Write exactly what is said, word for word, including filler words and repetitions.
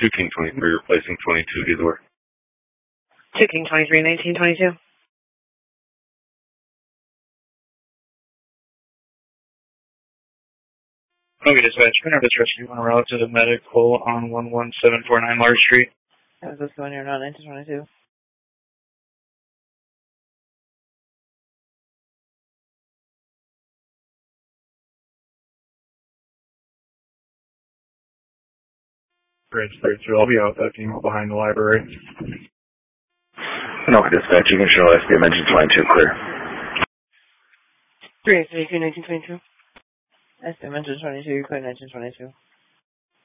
two King twenty-three, replacing twenty-two, do the work. two King twenty-three, nineteen twenty-two. Okay, dispatch. We have this rescue one route to the medical on one one seven four nine Large Street. How's this going here now, nineteen twenty-two? Bridge thirty-two. I'll be out with that female behind the library. No, dispatch. You can show S B M engine twenty-two clear. three eight three, nineteen twenty-two. S B M engine twenty-two, clear nineteen twenty-two.